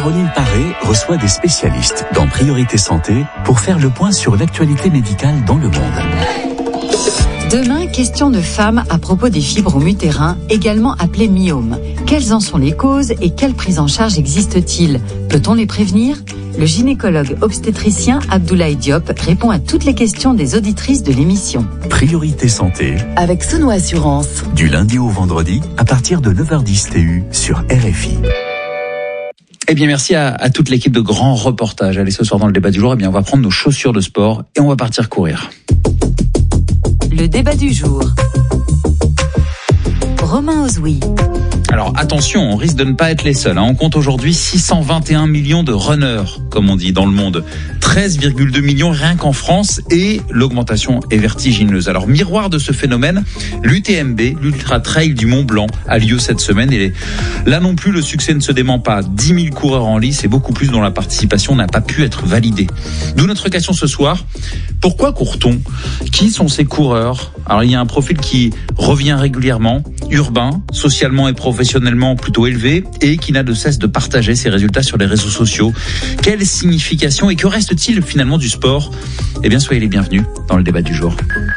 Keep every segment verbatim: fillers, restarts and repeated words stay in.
Caroline Paré reçoit des spécialistes dans Priorité Santé pour faire le point sur l'actualité médicale dans le monde. Demain, question de femmes à propos des fibromes utérins, également appelés myomes. Quelles en sont les causes et quelle prise en charge existe-t-il ? Peut-on les prévenir ? Le gynécologue obstétricien Abdoulaye Diop répond à toutes les questions des auditrices de l'émission. Priorité Santé, avec Sono Assurance. Du lundi au vendredi, à partir de neuf heures dix T U sur R F I. Eh bien, merci à, à toute l'équipe de Grand Reportage. Allez, ce soir dans le débat du jour, eh bien, on va prendre nos chaussures de sport et on va partir courir. Le débat du jour. Romain Ozoui. Alors attention, on risque de ne pas être les seuls. Hein. On compte aujourd'hui six cent vingt et un millions de runners, comme on dit dans le monde. treize virgule deux millions rien qu'en France et l'augmentation est vertigineuse. Alors miroir de ce phénomène, l'U T M B, l'Ultra Trail du Mont Blanc, a lieu cette semaine. Et là non plus, le succès ne se dément pas. dix mille coureurs en lice et beaucoup plus dont la participation n'a pas pu être validée. D'où notre question ce soir. Pourquoi court-on ? Qui sont ces coureurs ? Alors il y a un profil qui revient régulièrement, urbain, socialement et professionnellement plutôt élevé et qui n'a de cesse de partager ses résultats sur les réseaux sociaux. Quelle signification et que reste-t-il finalement du sport ? Eh bien, soyez les bienvenus dans le débat du jour.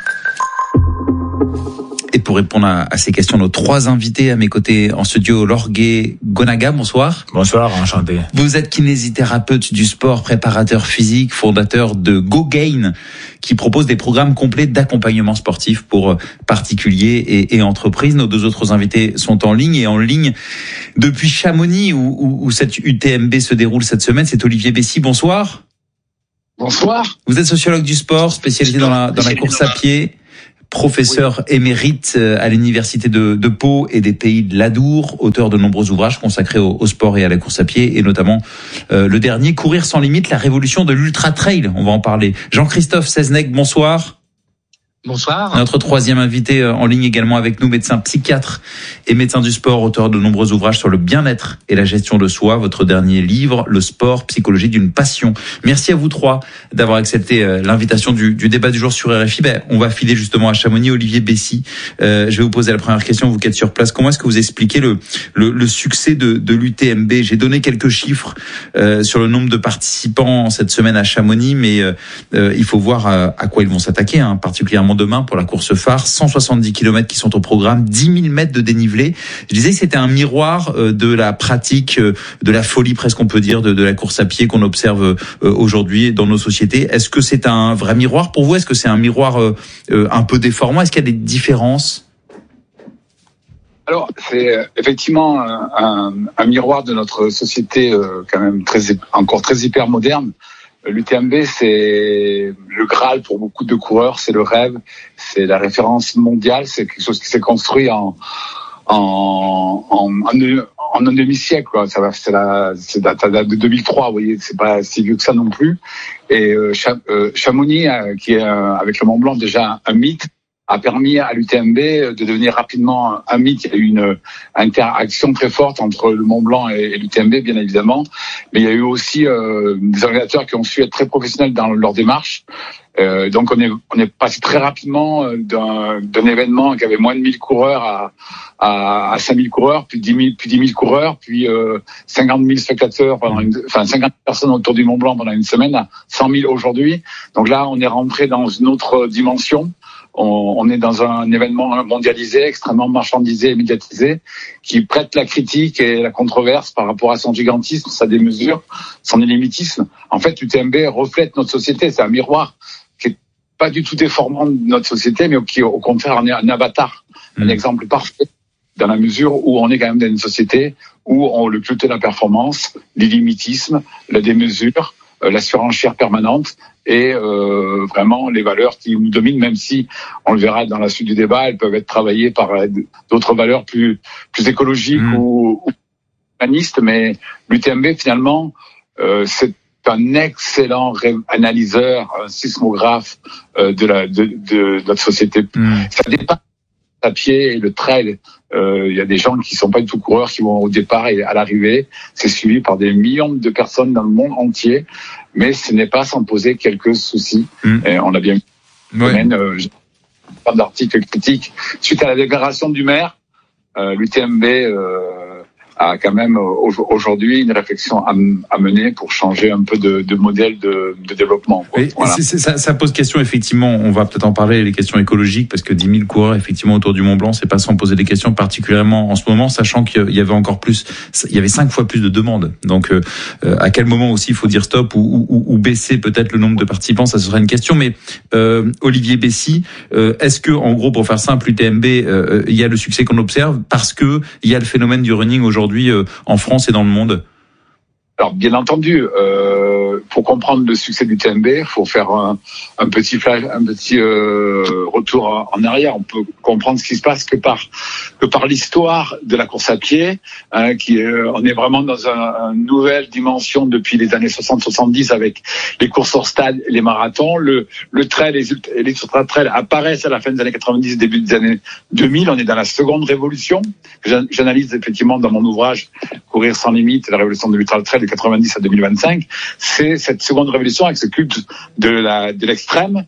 Et pour répondre à, à ces questions, nos trois invités à mes côtés en studio, Lorgué Gonaga, bonsoir. Bonsoir, enchanté. Vous êtes kinésithérapeute du sport, préparateur physique, fondateur de GoGain, qui propose des programmes complets d'accompagnement sportif pour particuliers et, et entreprises. Nos deux autres invités sont en ligne et en ligne depuis Chamonix où, où, où cette U T M B se déroule cette semaine. C'est Olivier Bessy, bonsoir. Bonsoir. Vous êtes sociologue du sport, spécialisé dans la, dans la course à pied. Professeur oui. émérite à l'université de, de Pau et des Pays de l'Adour, auteur de nombreux ouvrages consacrés au, au sport et à la course à pied, et notamment euh, le dernier, Courir sans limite, la révolution de l'ultra trail. On va en parler. Jean-Christophe Seznec, bonsoir. Bonsoir. Notre troisième invité en ligne également avec nous, médecin psychiatre et médecin du sport, auteur de nombreux ouvrages sur le bien-être et la gestion de soi. Votre dernier livre, Le sport, psychologie d'une passion. Merci à vous trois d'avoir accepté l'invitation du, du débat du jour sur R F I. Ben, on va filer justement à Chamonix. Olivier Bessy, euh, je vais vous poser la première question, vous qui êtes sur place. Comment est-ce que vous expliquez le, le, le succès de, de l'U T M B ? J'ai donné quelques chiffres euh, sur le nombre de participants cette semaine à Chamonix, mais euh, euh, il faut voir à, à quoi ils vont s'attaquer, hein, particulièrement demain pour la course phare, cent soixante-dix kilomètres qui sont au programme, dix mille mètres de dénivelé. Je disais que c'était un miroir de la pratique, de la folie presque on peut dire, de, de la course à pied qu'on observe aujourd'hui dans nos sociétés. Est-ce que c'est un vrai miroir pour vous ? Est-ce que c'est un miroir un peu déformant ? Est-ce qu'il y a des différences ? Alors, c'est effectivement un, un, un miroir de notre société euh, quand même très encore très hyper moderne. L'U T M B, c'est le Graal pour beaucoup de coureurs, c'est le rêve, c'est la référence mondiale, c'est quelque chose qui s'est construit en en en, en, en un demi-siècle, quoi. Ça va, c'est la, c'est date de deux mille trois, vous voyez, c'est pas si vieux que ça non plus. Et euh, Chamonix, euh, qui est euh, avec le Mont Blanc déjà un mythe, a permis à l'U T M B de devenir rapidement un mythe. Il y a eu une interaction très forte entre le Mont Blanc et l'U T M B, bien évidemment. Mais il y a eu aussi euh, des organisateurs qui ont su être très professionnels dans leur démarche. Euh, donc on est on est passé très rapidement d'un, d'un événement qui avait moins de mille coureurs à à, à cinq mille coureurs, puis dix mille, puis dix mille coureurs, puis euh, cinquante mille spectateurs pendant une, enfin cinquante personnes autour du Mont Blanc pendant une semaine, à cent mille aujourd'hui. Donc là, on est rentré dans une autre dimension. On, on est dans un événement mondialisé, extrêmement marchandisé et médiatisé, qui prête la critique et la controverse par rapport à son gigantisme, sa démesure, son illimitisme. En fait, l'U T M B reflète notre société. C'est un miroir qui est pas du tout déformant de notre société, mais qui, au contraire, en est un avatar, mmh. un exemple parfait, dans la mesure où on est quand même dans une société où on le culte de la performance, l'illimitisme, la démesure, la surenchère permanente et euh, vraiment les valeurs qui nous dominent, même si, on le verra dans la suite du débat, elles peuvent être travaillées par d'autres valeurs plus plus écologiques mmh. ou, ou humanistes, mais l'U T M B, finalement, euh, c'est un excellent ré- analyseur, un sismographe euh, de, la, de, de, de notre société. Mmh. Ça dépasse à pied et le trail. Il euh, y a des gens qui sont pas du tout coureurs qui vont au départ et à l'arrivée. C'est suivi par des millions de personnes dans le monde entier, mais ce n'est pas sans poser quelques soucis. Mmh. Et on a bien vu ouais. euh, pas d'articles critiques suite à la déclaration du maire. Euh, L'U T M B euh, a quand même aujourd'hui une réflexion à, à mener pour changer un peu de, de modèle de, de développement. Quoi. Oui, voilà. c'est, c'est, ça, ça pose question effectivement. On va peut-être en parler, les questions écologiques, parce que dix mille coureurs effectivement autour du Mont Blanc, c'est pas sans poser des questions, particulièrement en ce moment, sachant qu'il y avait encore plus, il y avait cinq fois plus de demandes. Donc euh, à quel moment aussi il faut dire stop ou, ou, ou baisser peut-être le nombre de participants, ça serait une question. Mais euh, Olivier Bessy, euh, est-ce que en gros, pour faire simple, l'U T M B, euh, il y a le succès qu'on observe parce que il y a le phénomène du running aujourd'hui euh, en France et dans le monde? Alors, bien entendu, euh, pour comprendre le succès du T M B, il faut faire un, un petit flash, un petit euh, retour en arrière. On peut comprendre ce qui se passe que par que par l'histoire de la course à pied, hein, qui euh, on est vraiment dans un, une nouvelle dimension depuis les années soixante soixante-dix avec les courses hors stade, les marathons, le le trail, les, les ultra trail apparaissent à la fin des années quatre-vingt-dix, début des années deux mille. On est dans la seconde révolution que j'analyse effectivement dans mon ouvrage Courir sans limite, la révolution de l'ultra trail de quatre-vingt-dix à deux mille vingt-cinq, c'est cette seconde révolution avec ce culte de la de l'extrême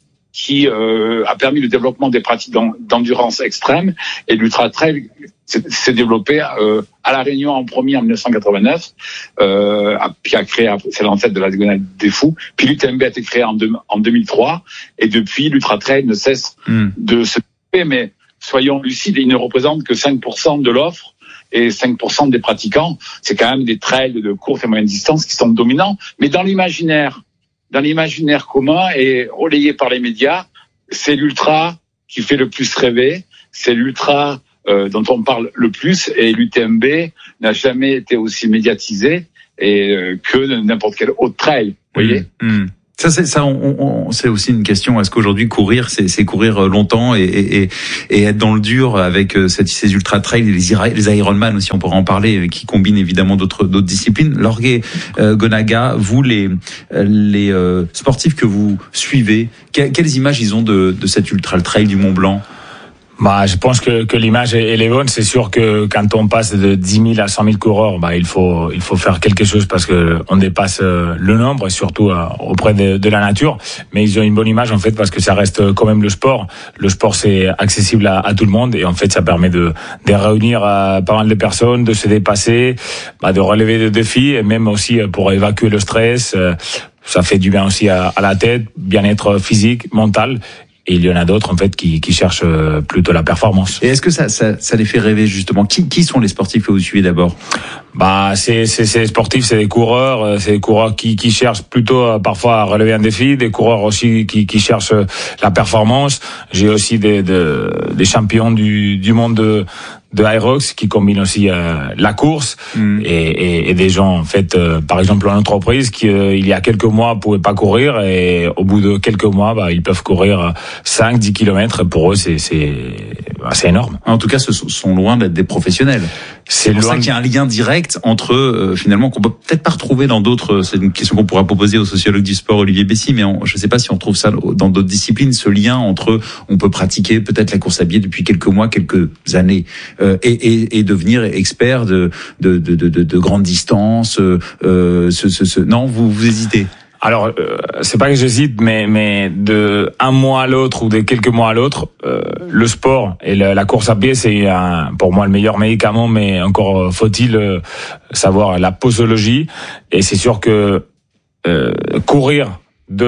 qui euh, a permis le développement des pratiques d'endurance extrême, et l'ultra trail s'est développé euh, à La Réunion en premier en dix-neuf cent quatre-vingt-neuf, euh, puis a créé, c'est l'ancêtre de la Diagonale des Fous, puis l'U T M B a été créé en, deux, en deux mille trois, et depuis l'ultra trail ne cesse mm. de se développer, mais soyons lucides, il ne représente que cinq pour cent de l'offre et cinq pour cent des pratiquants. C'est quand même des trails de courte et moyenne distance qui sont dominants, mais dans l'imaginaire, dans l'imaginaire commun et relayé par les médias, c'est l'ultra qui fait le plus rêver, c'est l'ultra euh, dont on parle le plus, et l'U T M B n'a jamais été aussi médiatisé et euh, que n'importe quel autre trail, vous voyez. Mmh, mmh. Ça, c'est ça. On, on, c'est aussi une question. Est-ce qu'aujourd'hui courir, c'est, c'est courir longtemps et, et, et être dans le dur avec cette, ces ultra trails, les, les Ironman aussi, on pourra en parler, qui combinent évidemment d'autres d'autres disciplines. Lorgué euh, Gonaga, vous les les euh, sportifs que vous suivez, que, quelles images ils ont de, de cet ultra trail du Mont Blanc? Bah, je pense que, que l'image elle est bonne. C'est sûr que quand on passe de dix mille à cent mille coureurs, bah, il faut, il faut faire quelque chose parce que on dépasse le nombre, et surtout auprès de, de la nature. Mais ils ont une bonne image, en fait, parce que ça reste quand même le sport. Le sport, c'est accessible à, à tout le monde, et en fait, ça permet de, de réunir pas mal de personnes, de se dépasser, bah, de relever des défis, et même aussi pour évacuer le stress. Ça fait du bien aussi à, à la tête, bien-être physique, mental. Et il y en a d'autres, en fait, qui, qui cherchent plutôt la performance. Et est-ce que ça, ça, ça les fait rêver, justement? Qui, qui sont les sportifs que vous suivez d'abord? Bah, c'est, c'est, c'est les sportifs, c'est des coureurs, c'est des coureurs qui, qui cherchent plutôt parfois à relever un défi, des coureurs aussi qui, qui cherchent la performance. J'ai aussi des, des, des champions du, du monde de, de Hyrox qui combinent aussi euh, la course mmh. et, et, et des gens, en fait, euh, par exemple en entreprise qui euh, il y a quelques mois pouvaient pas courir, et au bout de quelques mois, bah, ils peuvent courir cinq dix kilomètres. Pour eux, c'est c'est bah, c'est énorme. En tout cas, ce sont loin d'être des professionnels. C'est pour loin... ça qu'il y a un lien direct entre euh, finalement qu'on peut peut-être pas retrouver dans d'autres. C'est une question qu'on pourra proposer au sociologue du sport Olivier Bessy, mais on, je sais pas si on trouve ça dans d'autres disciplines, ce lien entre on peut pratiquer peut-être la course à pied depuis quelques mois, quelques années. Euh, et, et, et devenir expert de, de, de, de, de grandes distances. Euh, ce, ce, ce... Non, vous, vous hésitez. Alors, euh, c'est pas que j'hésite, mais mais de un mois à l'autre ou de quelques mois à l'autre, euh, le sport et la, la course à pied, c'est un, pour moi le meilleur médicament. Mais encore faut-il euh, savoir la posologie. Et c'est sûr que euh, courir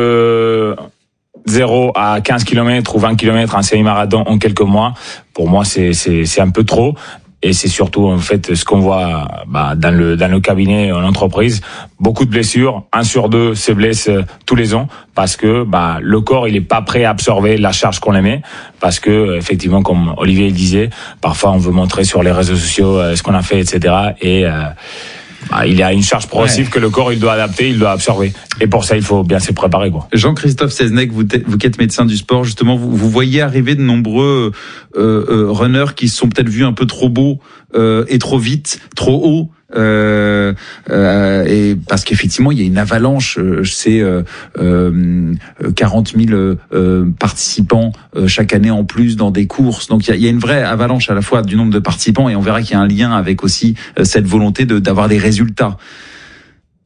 de zéro à quinze kilomètres ou vingt kilomètres en semi-marathon en quelques mois, pour moi, c'est, c'est, c'est un peu trop. Et c'est surtout, en fait, ce qu'on voit bah, dans le dans le cabinet, en entreprise, beaucoup de blessures. Un sur deux se blesse tous les ans parce que bah, le corps, il est pas prêt à absorber la charge qu'on lui met. Parce que, effectivement, comme Olivier le disait, parfois on veut montrer sur les réseaux sociaux euh, ce qu'on a fait, et cetera. Et euh, bah, il y a une charge progressive ouais. que le corps il doit adapter, il doit absorber. Et pour ça, il faut bien se préparer, quoi. Jean-Christophe Seznec, vous, vous qui êtes médecin du sport, justement, vous, vous voyez arriver de nombreux euh, euh, runners qui se sont peut-être vus un peu trop beaux euh, et trop vite, trop haut. Euh, euh, et parce qu'effectivement il y a une avalanche, euh, c'est euh, euh, quarante mille euh, participants euh, chaque année en plus dans des courses, donc il y a, il y a une vraie avalanche à la fois du nombre de participants, et on verra qu'il y a un lien avec aussi euh, cette volonté de, d'avoir des résultats.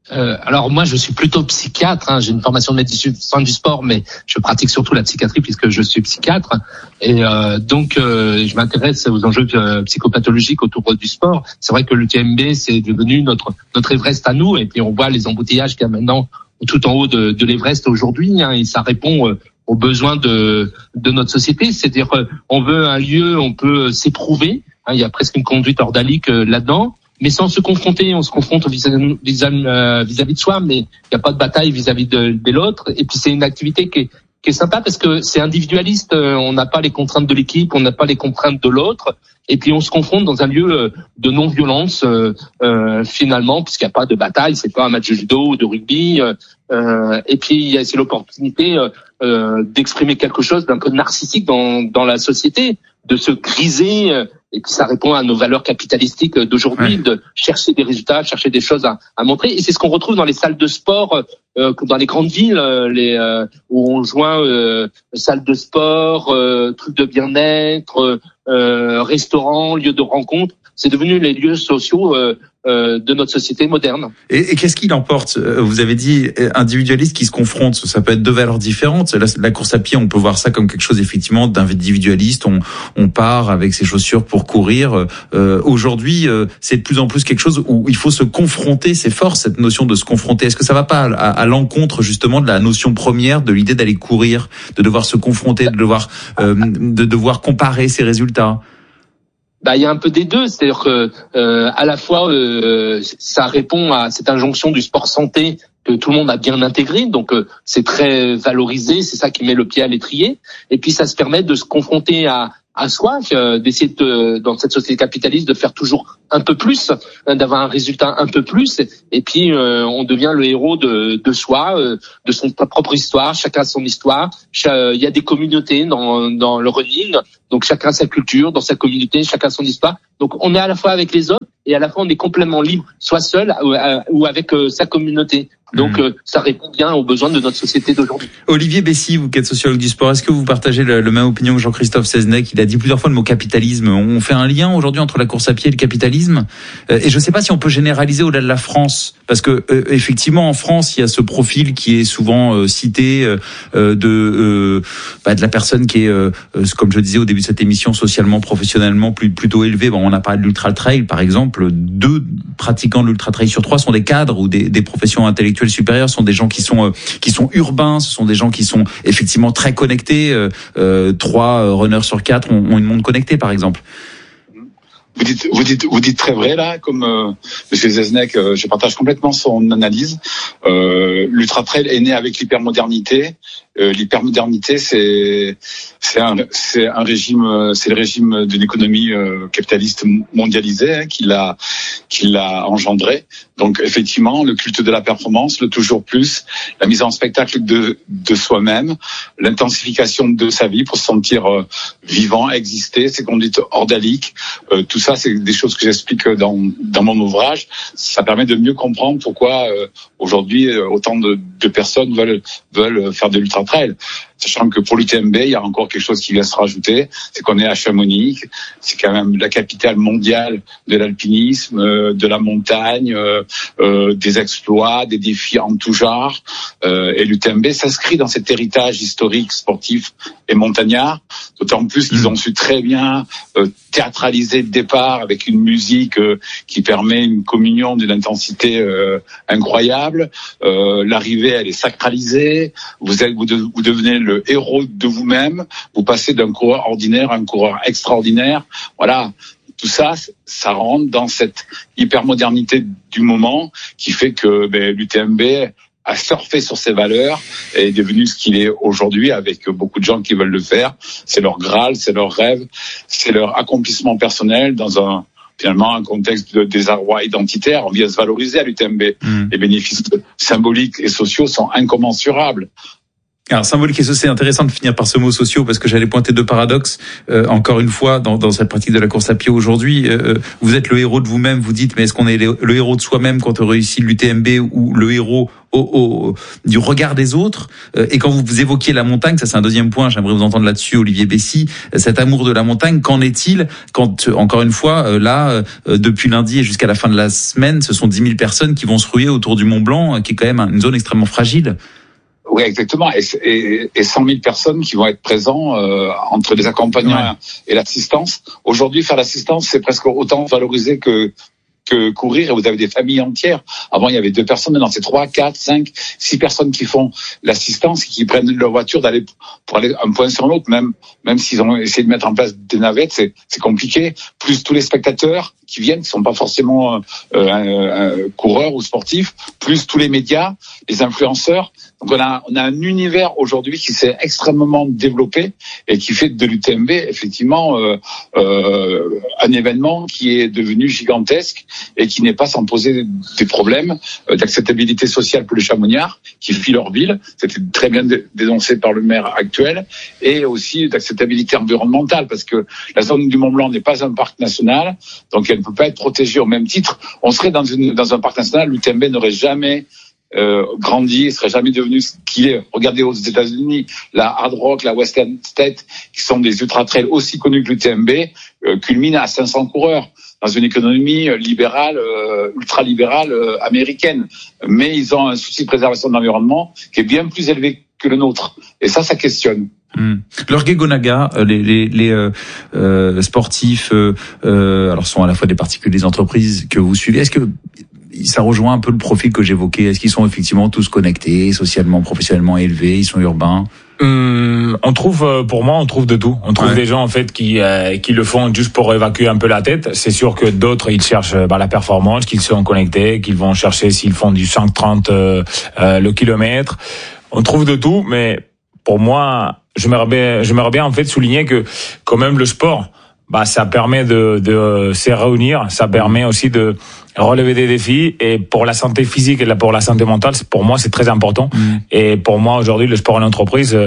Euh, alors moi je suis plutôt psychiatre, hein. J'ai une formation de médecine du sport, mais je pratique surtout la psychiatrie puisque je suis psychiatre et euh, donc euh, je m'intéresse aux enjeux euh, psychopathologiques autour du sport. C'est vrai que l'U T M B c'est devenu notre notre Everest à nous et puis on voit les embouteillages qu'il y a maintenant tout en haut de, de l'Everest aujourd'hui, hein, et ça répond euh, aux besoins de de notre société. C'est-à-dire euh, on veut un lieu, on peut s'éprouver, hein, il y a presque une conduite ordalique euh, là-dedans. Mais sans se confronter, on se confronte vis-à-vis, vis-à-vis de soi, mais il n'y a pas de bataille vis-à-vis de, de l'autre. Et puis c'est une activité qui est, qui est sympa parce que c'est individualiste. On n'a pas les contraintes de l'équipe, on n'a pas les contraintes de l'autre. Et puis on se confronte dans un lieu de non-violence euh, euh, finalement, puisqu'il n'y a pas de bataille. C'est pas un match de judo ou de rugby. Euh, et puis c'est l'opportunité euh, d'exprimer quelque chose d'un peu narcissique dans, dans la société, de se griser. Et puis ça répond à nos valeurs capitalistiques d'aujourd'hui, ouais. De chercher des résultats, chercher des choses à, à montrer. Et c'est ce qu'on retrouve dans les salles de sport, euh, dans les grandes villes, euh, les, euh, où on joint euh, salles de sport, euh, trucs de bien-être, euh, restaurants, lieux de rencontre. C'est devenu les lieux sociaux euh, euh, de notre société moderne. Et, et qu'est-ce qui l'emporte ? Vous avez dit individualiste qui se confronte. Ça peut être deux valeurs différentes. La, la course à pied, on peut voir ça comme quelque chose effectivement d'individualiste. On, on part avec ses chaussures pour courir. Euh, aujourd'hui, euh, c'est de plus en plus quelque chose où il faut se confronter. C'est fort cette notion de se confronter. Est-ce que ça va pas à, à l'encontre justement de la notion première de l'idée d'aller courir, de devoir se confronter, de devoir euh, de devoir comparer ses résultats ? Bah, il y a un peu des deux, c'est-à-dire que euh, à la fois euh, ça répond à cette injonction du sport santé que tout le monde a bien intégré, donc euh, c'est très valorisé, c'est ça qui met le pied à l'étrier, et puis ça se permet de se confronter à à soi, euh, d'essayer de, dans cette société capitaliste de faire toujours un peu plus, hein, d'avoir un résultat un peu plus, et puis euh, on devient le héros de, de soi, euh, de son propre histoire, chacun son histoire. Il y a des communautés dans, dans le running, donc chacun sa culture, dans sa communauté, chacun son histoire. Donc on est à la fois avec les autres et à la fois on est complètement libre, soit seul ou, ou avec euh, sa communauté. Donc, euh, ça répond bien aux besoins de notre société d'aujourd'hui. Olivier Bessy, vous qui êtes sociologue du sport, est-ce que vous partagez le, le même opinion que Jean-Christophe Seznec ? Il a dit plusieurs fois le mot capitalisme. On fait un lien aujourd'hui entre la course à pied et le capitalisme. Euh, et je ne sais pas si on peut généraliser au-delà de la France, parce que euh, effectivement en France, il y a ce profil qui est souvent euh, cité euh, de euh, bah, de la personne qui est, euh, comme je disais au début de cette émission, socialement, professionnellement plus, plutôt élevée. Bon, on a parlé de l'ultra trail, par exemple. Deux pratiquants de l'ultra trail sur trois sont des cadres ou des, des professions intellectuelles supérieurs, sont des gens qui sont euh, qui sont urbains, ce sont des gens qui sont effectivement très connectés. Euh, euh, trois runners sur quatre ont, ont une montre connectée, par exemple. Vous dites, vous dites, vous dites très vrai là, comme euh, Monsieur Seznec, euh, je partage complètement son analyse. Euh, L'ultra trail est né avec l'hypermodernité. Euh, l'hypermodernité, c'est c'est un c'est un régime, c'est le régime d'une économie euh, capitaliste mondialisée hein, qui l'a qui l'a engendré. Donc effectivement, le culte de la performance, le toujours plus, la mise en spectacle de de soi-même, l'intensification de sa vie pour se sentir euh, vivant, exister, ses conduites ordaliques, euh, tout ça, c'est des choses que j'explique dans dans mon ouvrage. Ça permet de mieux comprendre pourquoi euh, aujourd'hui autant de, de personnes veulent veulent faire de l'ultra trail. Sachant que pour l'U T M B, il y a encore quelque chose qui vient se rajouter, c'est qu'on est à Chamonix, c'est quand même la capitale mondiale de l'alpinisme, euh, de la montagne, euh, euh, des exploits, des défis en tout genre. Euh, et l'U T M B s'inscrit dans cet héritage historique, sportif et montagnard, d'autant plus qu'ils ont su très bien euh, théâtraliser le départ avec une musique euh, qui permet une communion d'une intensité euh, incroyable. Euh, l'arrivée, elle est sacralisée. Vous êtes, vous, de, vous devenez le héros de vous-même. Vous passez d'un coureur ordinaire à un coureur extraordinaire. Voilà. Tout ça, ça rentre dans cette hypermodernité du moment qui fait que ben, l'U T M B a surfé sur ses valeurs et est devenu ce qu'il est aujourd'hui avec beaucoup de gens qui veulent le faire. C'est leur Graal, c'est leur rêve, c'est leur accomplissement personnel dans un finalement un contexte de désarroi identitaire. On vient se valoriser à l'U T M B. Mmh. Les bénéfices symboliques et sociaux sont incommensurables. Alors symbolique et social, c'est intéressant de finir par ce mot sociaux parce que j'allais pointer deux paradoxes euh, encore une fois dans, dans cette pratique de la course à pied aujourd'hui. Euh, vous êtes le héros de vous-même, vous dites, mais est-ce qu'on est le, le héros de soi-même quand on réussit l'U T M B ou le héros au, au, du regard des autres? euh, Et quand vous évoquiez la montagne, ça c'est un deuxième point, j'aimerais vous entendre là-dessus, Olivier Bessy, cet amour de la montagne, qu'en est-il quand, encore une fois, euh, là, euh, depuis lundi et jusqu'à la fin de la semaine, ce sont dix mille personnes qui vont se ruer autour du Mont Blanc, qui est quand même une zone extrêmement fragile? Oui, exactement. Et, et, et cent mille personnes qui vont être présents euh, entre les accompagnants ouais. et l'assistance. Aujourd'hui, faire l'assistance, c'est presque autant valorisé que que courir, et vous avez des familles entières. Avant, il y avait deux personnes, maintenant c'est trois, quatre, cinq, six personnes qui font l'assistance et qui prennent leur voiture d'aller pour aller un point sur l'autre, même même s'ils ont essayé de mettre en place des navettes, c'est c'est compliqué. Plus tous les spectateurs qui viennent, qui sont pas forcément euh, euh, coureurs ou sportifs, plus tous les médias, les influenceurs. Donc on a on a un univers aujourd'hui qui s'est extrêmement développé et qui fait de l'U T M B effectivement euh, euh, un événement qui est devenu gigantesque et qui n'est pas sans poser des problèmes d'acceptabilité sociale pour les Chamonniards qui fuient leur ville. C'était très bien dénoncé par le maire actuel, et aussi d'acceptabilité environnementale parce que la zone du Mont Blanc n'est pas un parc national, donc elle ne peut pas être protégée au même titre. On serait dans une dans un parc national, l'U T M B n'aurait jamais Euh, grandi, il serait jamais devenu ce qu'il est. Regardez aux États-Unis, la Hard Rock, la Western State, qui sont des ultra-trails aussi connus que l'U T M B, euh, culminent à cinq cents coureurs dans une économie libérale, euh, ultra-libérale euh, américaine. Mais ils ont un souci de préservation de l'environnement qui est bien plus élevé que le nôtre. Et ça, ça questionne. Mmh. Lorgué Gonaga, les, les, les euh, euh, sportifs, euh, euh, alors sont à la fois des particuliers, des entreprises que vous suivez. Est-ce que ça rejoint un peu le profil que j'évoquais? Est-ce qu'ils sont effectivement tous connectés, socialement, professionnellement élevés, ils sont urbains? Hum, on trouve, pour moi, on trouve de tout. On trouve ouais. des gens en fait qui euh, qui le font juste pour évacuer un peu la tête. C'est sûr que d'autres ils cherchent bah, la performance, qu'ils sont connectés, qu'ils vont chercher s'ils font du cent trente euh, euh, le kilomètre. On trouve de tout, mais pour moi, j'aimerais bien, j'aimerais bien en fait souligner que quand même le sport, bah ça permet de de se réunir, ça permet aussi de relever des défis, et pour la santé physique et pour la santé mentale, pour moi c'est très important. Mmh. Et pour moi aujourd'hui le sport en entreprise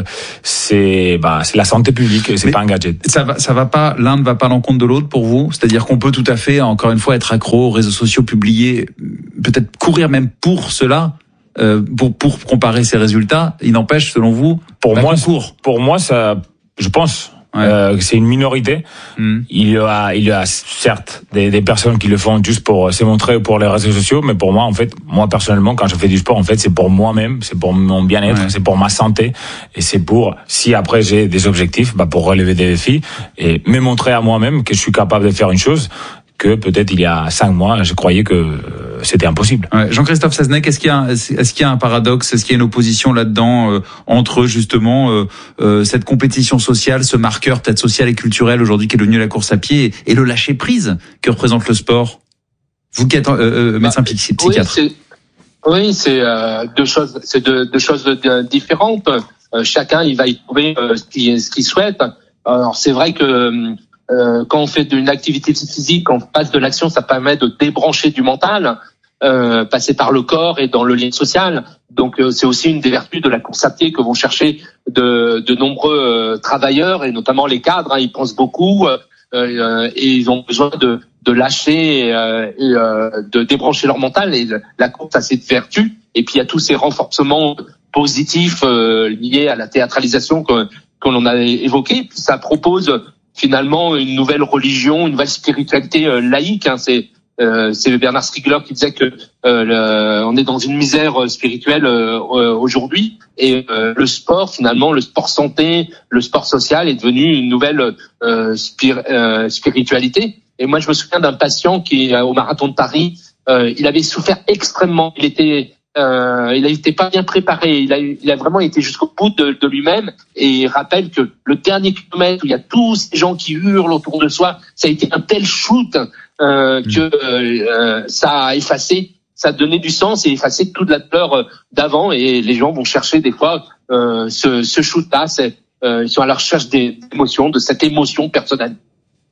c'est bah c'est la santé publique, c'est Mais pas un gadget. Ça va ça va pas, l'un ne va pas à l'encontre de l'autre pour vous, c'est-à-dire qu'on peut tout à fait encore une fois être accro aux réseaux sociaux, publier, peut-être courir même pour cela. Euh, pour pour comparer ces résultats, il n'empêche selon vous pour moi court. Pour moi ça je pense Ouais. Euh, c'est une minorité. Mmh. Il y a, il y a certes des, des personnes qui le font juste pour se montrer pour les réseaux sociaux, mais pour moi, en fait, moi personnellement, quand je fais du sport, en fait, c'est pour moi-même, c'est pour mon bien-être, ouais. c'est pour ma santé, et c'est pour, si après j'ai des objectifs, bah pour relever des défis et me montrer à moi-même que je suis capable de faire une chose que peut-être il y a cinq mois, je croyais que c'était impossible. Ouais. Jean-Christophe Seznec, est-ce qu'il y a, un, est-ce qu'il y a un paradoxe, est-ce qu'il y a une opposition là-dedans euh, entre justement euh, euh, cette compétition sociale, ce marqueur peut-être social et culturel aujourd'hui qui est devenu la course à pied, et, et le lâcher prise que représente le sport? Vous qui êtes euh, euh, médecin bah, psychiatre. Oui, c'est, oui, c'est euh, deux choses, c'est deux, deux choses différentes. Euh, chacun, il va y trouver euh, ce qu'il, ce qu'il souhaite. Alors c'est vrai que Euh, quand on fait d'une activité physique, quand on passe de l'action, ça permet de débrancher du mental, euh, passer par le corps et dans le lien social. Donc euh, c'est aussi une des vertus de la course à pied que vont chercher de, de nombreux euh, travailleurs, et notamment les cadres. Hein, ils pensent beaucoup euh, euh, et ils ont besoin de, de lâcher euh, et euh, de débrancher leur mental. Et la course a cette vertu. Et puis il y a tous ces renforcements positifs euh, liés à la théâtralisation que, que l'on a évoqué. Puis ça propose finalement une nouvelle religion, une nouvelle spiritualité euh, laïque. Hein. C'est euh, c'est Bernard Stiegler qui disait que euh, le, on est dans une misère spirituelle euh, aujourd'hui, et euh, le sport, finalement, le sport santé, le sport social est devenu une nouvelle euh, spir, euh, spiritualité. Et moi, je me souviens d'un patient qui, au marathon de Paris, euh, il avait souffert extrêmement. Il était Euh, il n'était pas bien préparé. Il a, il a vraiment été jusqu'au bout de, de lui-même, et il rappelle que le dernier kilomètre où il y a tous ces gens qui hurlent autour de soi, ça a été un tel shoot euh, que euh, ça a effacé, ça a donné du sens et effacé toute la peur d'avant. Et les gens vont chercher des fois euh, ce, ce shoot-là. C'est, euh, ils sont à la recherche des émotions, de cette émotion personnelle.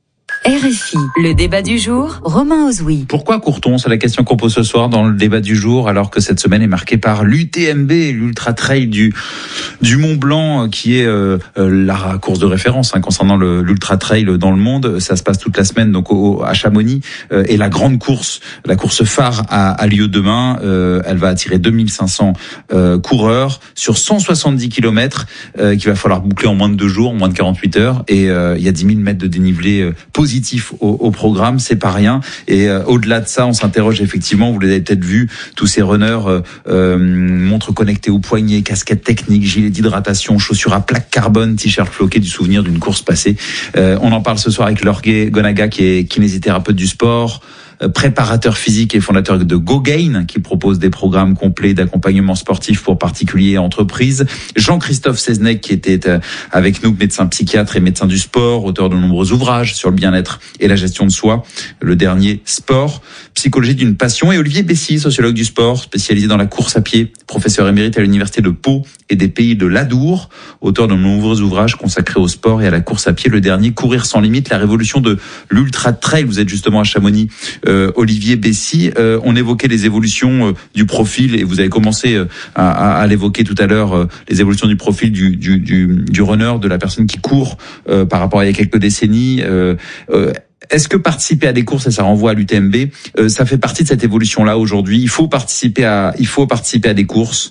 R F I, le débat du jour, Romain Ozoui. Pourquoi court-on? C'est la question qu'on pose ce soir dans le débat du jour, alors que cette semaine est marquée par l'U T M B, l'Ultra Trail du du Mont Blanc, qui est euh, la course de référence hein, concernant le, l'Ultra Trail dans le monde. Ça se passe toute la semaine donc au, à Chamonix, euh, et la grande course, la course phare a, a lieu demain. Euh, elle va attirer deux mille cinq cents euh, coureurs sur cent soixante-dix kilomètres euh, qu'il va falloir boucler en moins de deux jours, en moins de quarante-huit heures, et euh, il y a dix mille mètres de dénivelé euh, positif Au, au programme, c'est pas rien. Et euh, au-delà de ça, on s'interroge effectivement, vous l'avez peut-être vu, tous ces runners, euh, euh, montres connectées au poignet, casquettes techniques, gilets d'hydratation, chaussures à plaques carbone, t-shirt floqué du souvenir d'une course passée. Euh, on en parle ce soir avec Lorgué Gonaga, qui est kinésithérapeute du sport, préparateur physique et fondateur de GoGain, qui propose des programmes complets d'accompagnement sportif pour particuliers et entreprises. Jean-Christophe Seznec, qui était avec nous, médecin psychiatre et médecin du sport, auteur de nombreux ouvrages sur le bien-être et la gestion de soi. Le dernier, Sport, psychologie d'une passion. Et Olivier Bessy, sociologue du sport, spécialisé dans la course à pied, professeur émérite à l'université de Pau et des Pays de l'Adour, auteur de nombreux ouvrages consacrés au sport et à la course à pied. Le dernier, Courir sans limite, la révolution de l'Ultra Trail. Vous êtes justement à Chamonix, Euh, Olivier Bessy. Euh, on évoquait les évolutions euh, du profil, et vous avez commencé euh, à, à, à l'évoquer tout à l'heure, euh, les évolutions du profil du, du, du, du runner, de la personne qui court euh, par rapport à il y a quelques décennies. Euh, euh, Est-ce que participer à des courses, et ça renvoie à l'U T M B, euh, ça fait partie de cette évolution-là aujourd'hui? Il faut participer à, il faut participer à des courses.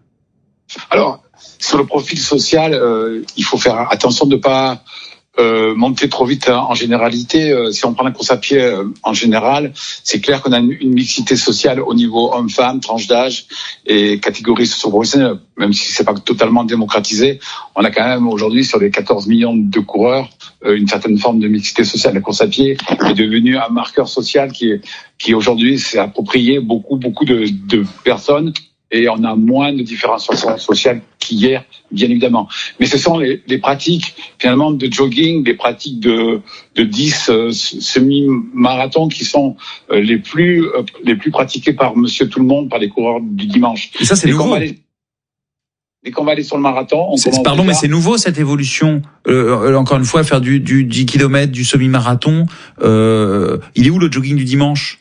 Alors, sur le profil social, euh, il faut faire attention de pas Euh, monter trop vite hein, en généralité. Euh, si on prend la course à pied euh, en général, c'est clair qu'on a une, une mixité sociale au niveau homme-femme, tranche d'âge et catégorie socio-professionnelle. Même si c'est pas totalement démocratisé, on a quand même aujourd'hui sur les quatorze millions de coureurs euh, une certaine forme de mixité sociale. La course à pied est devenue un marqueur social qui est, qui aujourd'hui s'est approprié beaucoup beaucoup de, de personnes. Et on a moins de différenciation sociale qu'hier, bien évidemment. Mais ce sont les, les pratiques, finalement, de jogging, des pratiques de, de dix euh, semi-marathons qui sont euh, les plus euh, les plus pratiquées par monsieur tout le monde, par les coureurs du dimanche. Et ça, c'est dès nouveau. Qu'on va aller, dès qu'on va aller sur le marathon, on c'est, commence pardon, déjà... mais c'est nouveau cette évolution. Euh, encore une fois, faire du, du dix kilomètres, du semi-marathon. Euh, il est où le jogging du dimanche?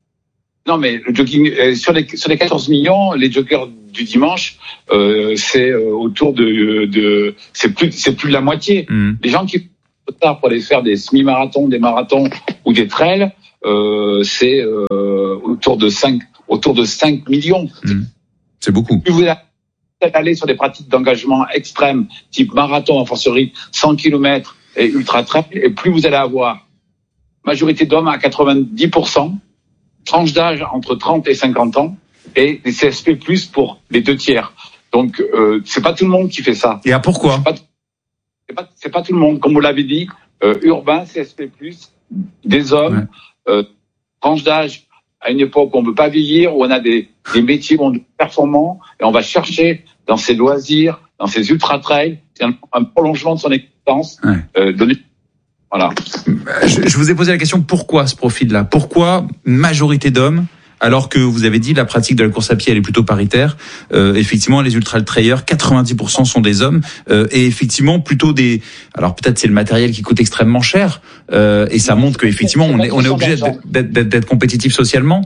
Non, mais le jogging euh, sur les sur les quatorze millions, les joggers du dimanche, euh, c'est euh, autour de de c'est plus c'est plus de la moitié. Mmh. Les gens qui sont tard pour aller faire des semi-marathons, des marathons ou des trails, euh, c'est euh, autour de cinq autour de cinq millions. Mmh. C'est beaucoup. Plus vous allez aller sur des pratiques d'engagement extrêmes, type marathon, en forcerie cent kilomètres et ultra trail, et plus vous allez avoir majorité d'hommes à quatre-vingt-dix pour cent. Tranche d'âge entre trente et cinquante ans, et des C S P plus pour les deux tiers. Donc, euh, c'est pas tout le monde qui fait ça. Et à pourquoi? C'est pas, c'est pas, c'est pas tout le monde. Comme vous l'avez dit, euh, urbain, C S P plus, des hommes, ouais. euh, tranche d'âge à une époque où on ne veut pas vieillir, où on a des, des métiers performants, et on va chercher dans ses loisirs, dans ses ultra-trails, un, un prolongement de son existence, ouais. euh, donné. Voilà. Je, je vous ai posé la question, pourquoi ce profil-là? Pourquoi majorité d'hommes, alors que vous avez dit la pratique de la course à pied elle est plutôt paritaire? euh, Effectivement, les ultra-trailers, quatre-vingt-dix pour cent sont des hommes, euh, et effectivement plutôt des. Alors peut-être c'est le matériel qui coûte extrêmement cher, euh, et ça montre qu'effectivement on est on est obligé d'être, d'être, d'être compétitif socialement.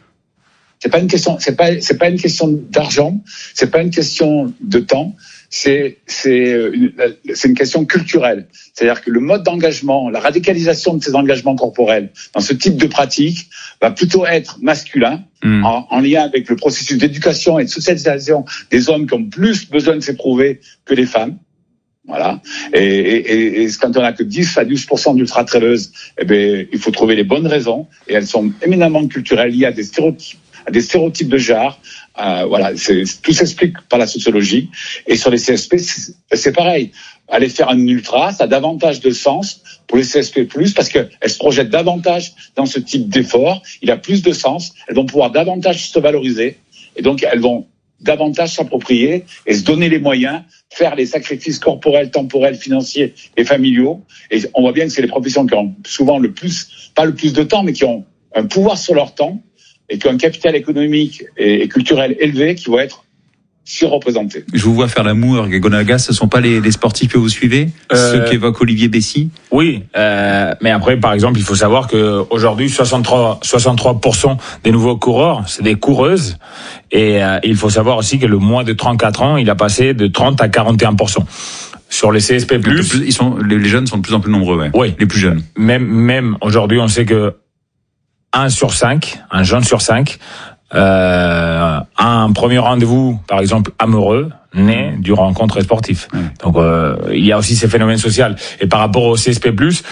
C'est pas une question, c'est pas c'est pas une question d'argent, c'est pas une question de temps. C'est c'est une, c'est une question culturelle. C'est-à-dire que le mode d'engagement, la radicalisation de ces engagements corporels dans ce type de pratique va plutôt être masculin, mmh. en, en lien avec le processus d'éducation et de socialisation des hommes qui ont plus besoin de s'éprouver que les femmes. Voilà. Et, et, et quand on a que dix à douze pour cent d'ultra-traileuses, eh ben, il faut trouver les bonnes raisons, et elles sont éminemment culturelles, liées à des stéréotypes, à des stéréotypes de genre. Euh, voilà, c'est, tout s'explique par la sociologie. Et sur les C S P, c'est, c'est pareil. Aller faire un ultra, ça a davantage de sens pour les C S P plus, parce qu'elles se projettent davantage dans ce type d'effort. Il a plus de sens. Elles vont pouvoir davantage se valoriser. Et donc, elles vont davantage s'approprier et se donner les moyens, faire les sacrifices corporels, temporels, financiers et familiaux. Et on voit bien que c'est les professions qui ont souvent le plus, pas le plus de temps, mais qui ont un pouvoir sur leur temps, et qui ont un capital économique et culturel élevé, qui vont être surreprésentés. Je vous vois faire l'amour, Gagonaga, ce ne sont pas les, les sportifs que vous suivez, euh, ceux qu'évoque Olivier Bessy? Oui, euh, mais après, par exemple, il faut savoir qu'aujourd'hui, soixante-trois pour cent des nouveaux coureurs, c'est des coureuses. Et euh, il faut savoir aussi que le moins de trente-quatre ans, il a passé de trente à quarante et un pour cent. Sur les C S P plus, ils sont, les jeunes sont de plus en plus nombreux, ouais. Oui. Les plus jeunes. Même, même aujourd'hui, on sait que un sur cinq, un jeune sur cinq, euh, un premier rendez-vous, par exemple, amoureux, né d'une rencontre sportive. Mmh. Donc, euh, il y a aussi ces phénomènes sociaux. Et par rapport au C S P plus,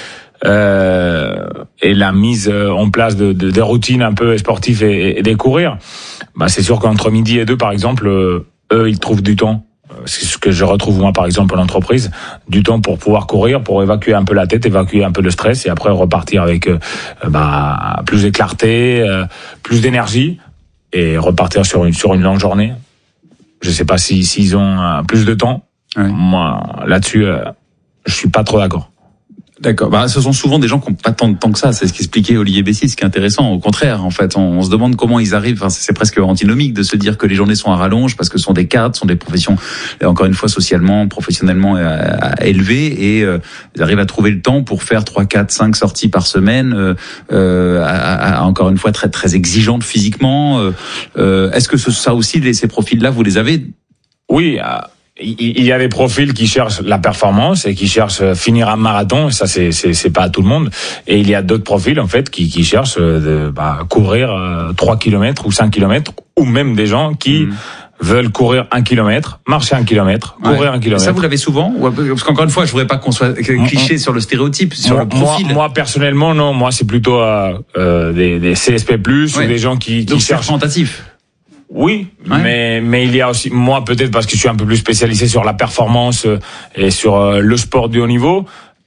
euh, et la mise en place de, de, des routines un peu sportives et, et des courir, bah, c'est sûr qu'entre midi et deux, par exemple, euh, eux, ils trouvent du temps. C'est ce que je retrouve moi par exemple en entreprise, du temps pour pouvoir courir, pour évacuer un peu la tête, évacuer un peu le stress et après repartir avec euh, bah, plus de clarté, euh, plus d'énergie et repartir sur une sur une longue journée. Je sais pas si s'ils ont euh, plus de temps. Ouais. Moi là-dessus, euh, je suis pas trop d'accord. D'accord. Bah, ce sont souvent des gens qui n'ont pas tant de temps que ça. C'est ce qu'expliquait Olivier Bessy, ce qui est intéressant. Au contraire, en fait, on, on se demande comment ils arrivent. Enfin, c'est presque antinomique de se dire que les journées sont à rallonge parce que ce sont des cadres, ce sont des professions, encore une fois, socialement, professionnellement euh, élevées et euh, ils arrivent à trouver le temps pour faire trois, quatre, cinq sorties par semaine, euh, euh, à, à, encore une fois, très, très exigeantes physiquement. Euh, euh, est-ce que ce, ça aussi, les, ces profils-là, vous les avez? Oui. Euh... Il y a des profils qui cherchent la performance et qui cherchent finir un marathon. Ça, c'est c'est c'est pas à tout le monde. Et il y a d'autres profils en fait qui qui cherchent de bah, courir trois kilomètres ou cinq kilomètres, ou même des gens qui mmh. veulent courir un kilomètre, marcher un kilomètre, courir ouais. un kilomètre. Ça, vous l'avez souvent? Parce qu'encore une fois, je voudrais pas qu'on soit cliché mmh. sur le stéréotype, sur moi, le profil. Moi, moi, personnellement, non. Moi, c'est plutôt euh, des, des C S P plus, ouais. ou des gens qui, qui Donc, cherchent. C'est représentatif. Oui, ouais. mais mais il y a aussi moi peut-être parce que je suis un peu plus spécialisé sur la performance et sur le sport de haut niveau,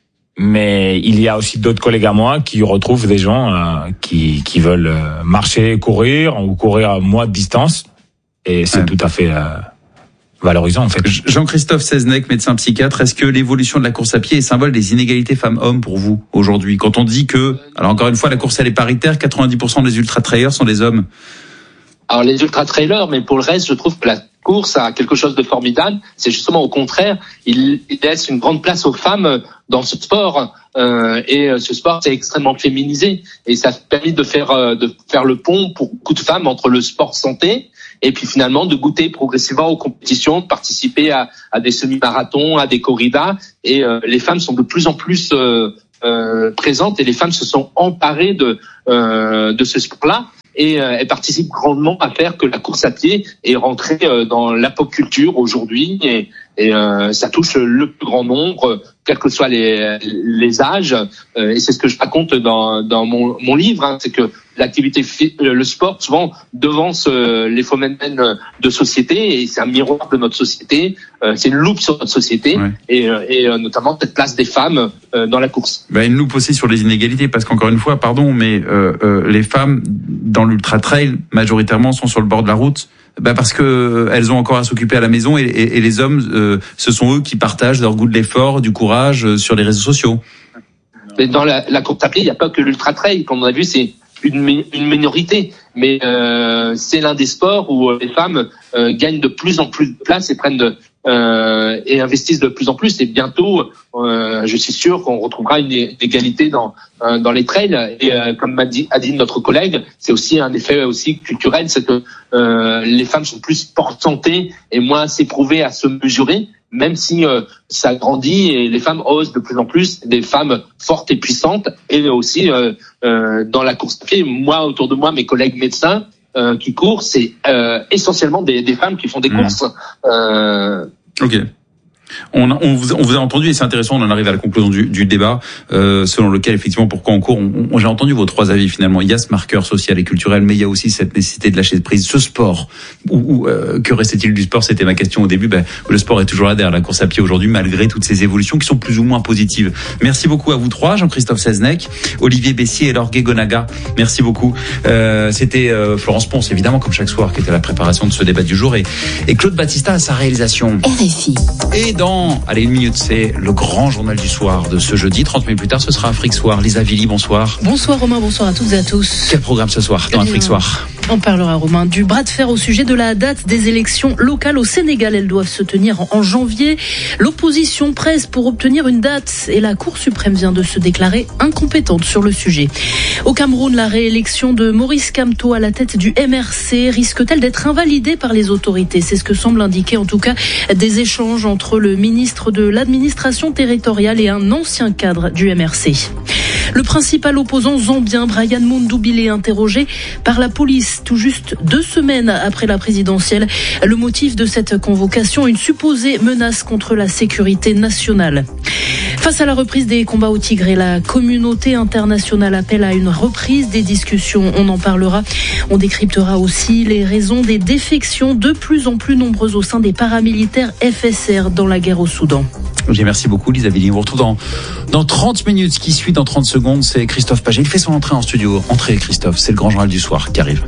mais il y a aussi d'autres collègues à moi qui retrouvent des gens euh, qui qui veulent marcher, courir ou courir à moins de distance et c'est ouais. tout à fait euh, valorisant en fait. Jean-Christophe Seznec, médecin psychiatre, est-ce que l'évolution de la course à pied est symbole des inégalités femmes-hommes pour vous aujourd'hui? Quand on dit que, alors encore une fois, la course elle est paritaire, quatre-vingt-dix pour cent des ultra-trailers sont des hommes. Alors les ultra-trailers, mais pour le reste, je trouve que la course a quelque chose de formidable. C'est justement au contraire, il, il laisse une grande place aux femmes dans ce sport. Euh, et ce sport, c'est extrêmement féminisé. Et ça permet de faire euh, de faire le pont pour beaucoup de femmes entre le sport santé et puis finalement de goûter progressivement aux compétitions, de participer à, à des semi-marathons, à des corridas. Et euh, les femmes sont de plus en plus euh, euh, présentes et les femmes se sont emparées de euh, de ce sport-là. Et euh, elle participe grandement à faire que la course à pied est rentrée euh, dans la pop culture aujourd'hui et, et euh, ça touche le plus grand nombre, quels que soient les, les âges. Euh, et c'est ce que je raconte dans, dans mon, mon livre, hein, c'est que l'activité, le sport souvent devance euh, les phénomènes de société et c'est un miroir de notre société. Euh, c'est une loupe sur notre société ouais. et, et euh, notamment cette place des femmes euh, dans la course. Ben, une loupe aussi sur les inégalités parce qu'encore une fois, pardon, mais euh, euh, les femmes dans l'ultra trail majoritairement sont sur le bord de la route. Bah parce que elles ont encore à s'occuper à la maison et, et, et les hommes, euh, ce sont eux qui partagent leur goût de l'effort, du courage euh, sur les réseaux sociaux. Mais dans la, la course à pied, il n'y a pas que l'ultra trail. Comme on a vu, c'est une, une minorité, mais euh, c'est l'un des sports où les femmes euh, gagnent de plus en plus de place et prennent de, euh, et investissent de plus en plus. Et bientôt, euh, je suis sûr qu'on retrouvera une égalité dans euh, dans les trails. Et euh, comme a dit, a dit notre collègue, c'est aussi un effet aussi culturel, c'est que euh, les femmes sont plus sport santé et moins s'éprouver à se mesurer. Même si euh, ça grandit et les femmes osent de plus en plus, des femmes fortes et puissantes, et aussi euh, euh, dans la course à pied, moi autour de moi, mes collègues médecins euh, qui courent, c'est euh, essentiellement des, des femmes qui font des mmh. courses. Euh... Ok. On, on, vous, on vous a entendu et c'est intéressant, on en arrive à la conclusion du, du débat euh, selon lequel effectivement pourquoi on court. On, on, j'ai entendu vos trois avis finalement. Il y a ce marqueur social et culturel, mais il y a aussi cette nécessité de lâcher prise. Ce sport, ou, ou euh, que restait-il du sport? C'était ma question au début. Ben, le sport est toujours là derrière la course à pied aujourd'hui, malgré toutes ces évolutions qui sont plus ou moins positives. Merci beaucoup à vous trois, Jean-Christophe Seznec, Olivier Bessy et Laure Gagonaga. Merci beaucoup. Euh, c'était euh, Florence Ponce, évidemment, comme chaque soir, qui était à la préparation de ce débat du jour, et, et Claude Battista à sa réalisation. R F I. Et dans, allez, une minute, c'est le grand journal du soir de ce jeudi. trente minutes plus tard, ce sera Afrique Soir. Lisa Villy, bonsoir. Bonsoir Romain, bonsoir à toutes et à tous. Quel programme ce soir dans eh Afrique Soir? On parlera, Romain, du bras de fer au sujet de la date des élections locales au Sénégal. Elles doivent se tenir en janvier. L'opposition presse pour obtenir une date et la Cour suprême vient de se déclarer incompétente sur le sujet. Au Cameroun, la réélection de Maurice Kamto à la tête du M R C risque-t-elle d'être invalidée par les autorités ? C'est ce que semble indiquer en tout cas des échanges entre le ministre de l'administration territoriale et un ancien cadre du M R C. Le principal opposant zambien, Brian Mundubile, est interrogé par la police tout juste deux semaines après la présidentielle. Le motif de cette convocation, une supposée menace contre la sécurité nationale. Face à la reprise des combats au Tigré, la communauté internationale appelle à une reprise des discussions. On en parlera. On décryptera aussi les raisons des défections de plus en plus nombreuses au sein des paramilitaires F S R dans la guerre au Soudan. Bien, merci beaucoup Lisa Villiers. On vous retrouve dans, dans trente minutes. Ce qui suit dans trente secondes, c'est Christophe Paget. Il fait son entrée en studio. Entrez Christophe, c'est le grand journal du soir qui arrive.